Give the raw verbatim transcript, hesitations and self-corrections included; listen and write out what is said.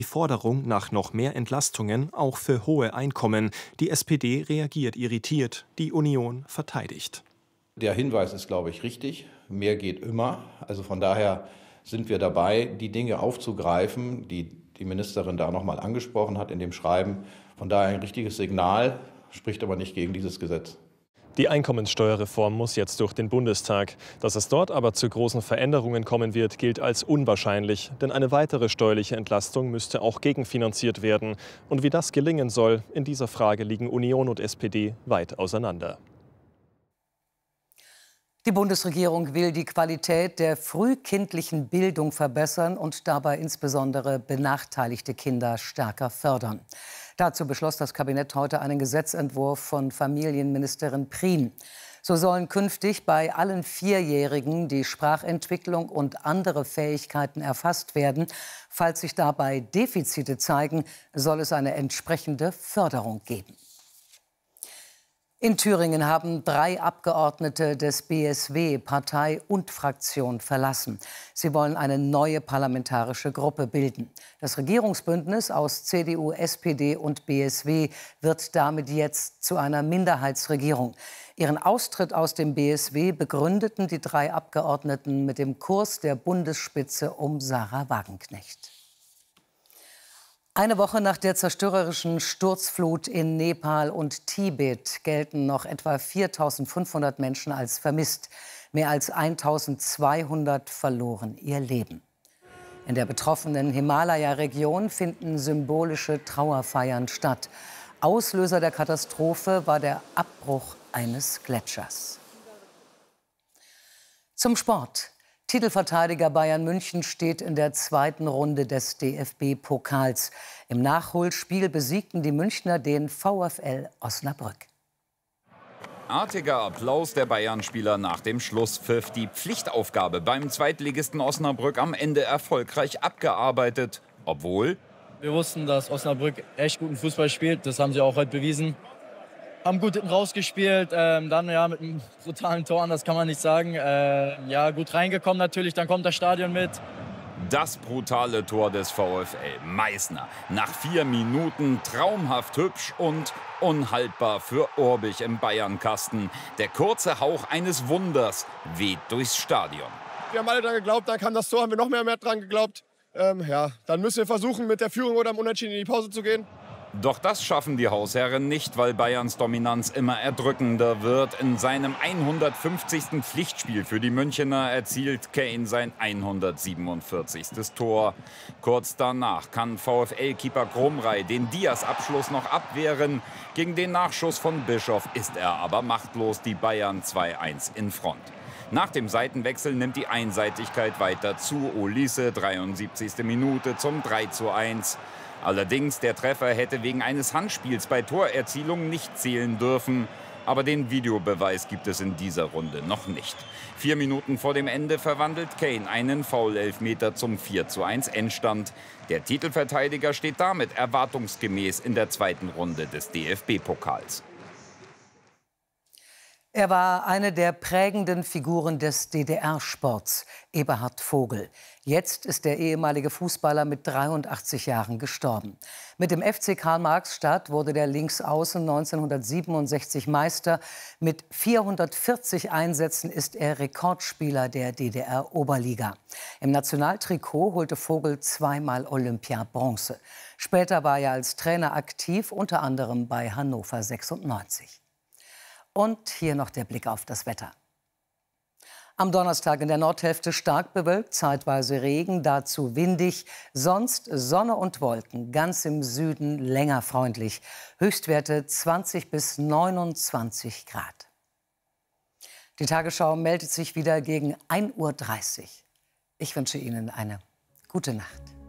Die Forderung nach noch mehr Entlastungen, auch für hohe Einkommen. Die S P D reagiert irritiert, die Union verteidigt. Der Hinweis ist, glaube ich, richtig. Mehr geht immer. Also von daher sind wir dabei, die Dinge aufzugreifen, die die Ministerin da noch mal angesprochen hat in dem Schreiben. Von daher ein richtiges Signal, spricht aber nicht gegen dieses Gesetz. Die Einkommenssteuerreform muss jetzt durch den Bundestag. Dass es dort aber zu großen Veränderungen kommen wird, gilt als unwahrscheinlich. Denn eine weitere steuerliche Entlastung müsste auch gegenfinanziert werden. Und wie das gelingen soll, in dieser Frage liegen Union und S P D weit auseinander. Die Bundesregierung will die Qualität der frühkindlichen Bildung verbessern und dabei insbesondere benachteiligte Kinder stärker fördern. Dazu beschloss das Kabinett heute einen Gesetzentwurf von Familienministerin Prien. So sollen künftig bei allen Vierjährigen die Sprachentwicklung und andere Fähigkeiten erfasst werden. Falls sich dabei Defizite zeigen, soll es eine entsprechende Förderung geben. In Thüringen haben drei Abgeordnete des B S W Partei und Fraktion verlassen. Sie wollen eine neue parlamentarische Gruppe bilden. Das Regierungsbündnis aus C D U, S P D und B S W wird damit jetzt zu einer Minderheitsregierung. Ihren Austritt aus dem B S W begründeten die drei Abgeordneten mit dem Kurs der Bundesspitze um Sarah Wagenknecht. Eine Woche nach der zerstörerischen Sturzflut in Nepal und Tibet gelten noch etwa viertausendfünfhundert Menschen als vermisst. Mehr als eintausendzweihundert verloren ihr Leben. In der betroffenen Himalaya-Region finden symbolische Trauerfeiern statt. Auslöser der Katastrophe war der Abbruch eines Gletschers. Zum Sport. Titelverteidiger Bayern München steht in der zweiten Runde des D F B-Pokals. Im Nachholspiel besiegten die Münchner den VfL Osnabrück. Artiger Applaus der Bayern-Spieler nach dem Schlusspfiff. Die Pflichtaufgabe beim Zweitligisten Osnabrück am Ende erfolgreich abgearbeitet. Obwohl wir wussten, dass Osnabrück echt guten Fußball spielt. Das haben sie auch heute bewiesen. Haben gut hinten rausgespielt, ähm, dann ja mit einem brutalen Tor, das kann man nicht sagen. Äh, ja, gut reingekommen natürlich, dann kommt das Stadion mit. Das brutale Tor des VfL Meißner. Nach vier Minuten traumhaft hübsch und unhaltbar für Orbich im Bayernkasten. Der kurze Hauch eines Wunders weht durchs Stadion. Wir haben alle dran geglaubt, dann kam das Tor, haben wir noch mehr, mehr dran geglaubt. Ähm, ja, dann müssen wir versuchen, mit der Führung oder im Unentschieden in die Pause zu gehen. Doch das schaffen die Hausherren nicht, weil Bayerns Dominanz immer erdrückender wird. In seinem hundertfünfzigsten Pflichtspiel für die Münchener erzielt Kane sein hundertsiebenundvierzigste Tor. Kurz danach kann VfL-Keeper Gromrey den Diaz-Abschluss noch abwehren. Gegen den Nachschuss von Bischof ist er aber machtlos, die Bayern zwei eins in Front. Nach dem Seitenwechsel nimmt die Einseitigkeit weiter zu. Olise, dreiundsiebzigste Minute zum drei zu eins. Allerdings, der Treffer hätte wegen eines Handspiels bei Torerzielung nicht zählen dürfen. Aber den Videobeweis gibt es in dieser Runde noch nicht. Vier Minuten vor dem Ende verwandelt Kane einen Foul-Elfmeter zum vier zu eins Endstand. Der Titelverteidiger steht damit erwartungsgemäß in der zweiten Runde des D F B-Pokals. Er war eine der prägenden Figuren des D D R-Sports, Eberhard Vogel. Jetzt ist der ehemalige Fußballer mit dreiundachtzig Jahren gestorben. Mit dem F C Karl-Marx-Stadt wurde der Linksaußen neunzehnhundertsiebenundsechzig Meister. Mit vierhundertvierzig Einsätzen ist er Rekordspieler der D D R-Oberliga. Im Nationaltrikot holte Vogel zweimal Olympia-Bronze. Später war er als Trainer aktiv, unter anderem bei Hannover sechsundneunzig. Und hier noch der Blick auf das Wetter. Am Donnerstag in der Nordhälfte stark bewölkt, zeitweise Regen, dazu windig. Sonst Sonne und Wolken, ganz im Süden länger freundlich. Höchstwerte zwanzig bis neunundzwanzig Grad. Die Tagesschau meldet sich wieder gegen ein Uhr dreißig. Ich wünsche Ihnen eine gute Nacht.